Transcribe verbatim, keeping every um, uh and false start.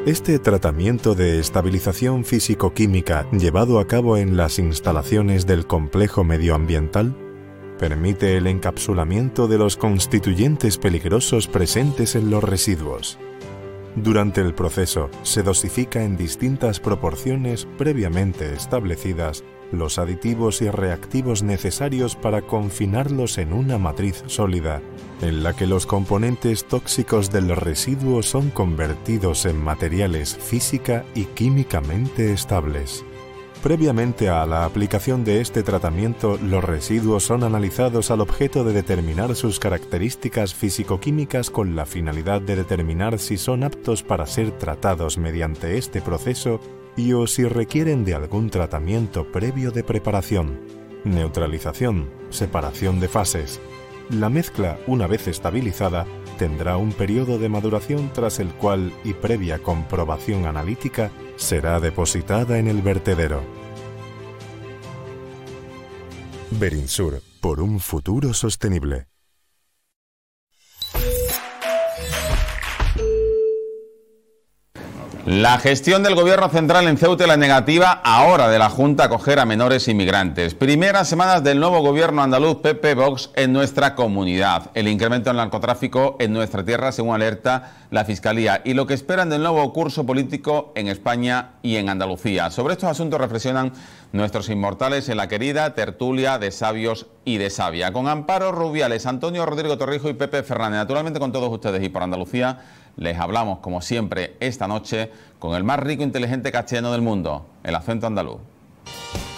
Este tratamiento de estabilización físico-química llevado a cabo en las instalaciones del complejo medioambiental permite el encapsulamiento de los constituyentes peligrosos presentes en los residuos. Durante el proceso se dosifica en distintas proporciones previamente establecidas los aditivos y reactivos necesarios para confinarlos en una matriz sólida, en la que los componentes tóxicos del residuo son convertidos en materiales física y químicamente estables. Previamente a la aplicación de este tratamiento, los residuos son analizados al objeto de determinar sus características físico-químicas con la finalidad de determinar si son aptos para ser tratados mediante este proceso y o si requieren de algún tratamiento previo de preparación, neutralización, separación de fases. La mezcla, una vez estabilizada, tendrá un periodo de maduración tras el cual, y previa comprobación analítica, será depositada en el vertedero. Berinsur, por un futuro sostenible. La gestión del Gobierno central en Ceuta y la negativa ahora de la Junta a acoger a menores inmigrantes. Primeras semanas del nuevo Gobierno andaluz P P-Vox en nuestra comunidad. El incremento del narcotráfico en nuestra tierra, según alerta la Fiscalía, y lo que esperan del nuevo curso político en España y en Andalucía. Sobre estos asuntos reflexionan nuestros inmortales en la querida tertulia de sabios y de sabia, con Amparo Rubiales, Antonio Rodrigo Torrijo y Pepe Fernández. Naturalmente con todos ustedes y por Andalucía les hablamos, como siempre, esta noche con el más rico e inteligente castellano del mundo, el acento andaluz.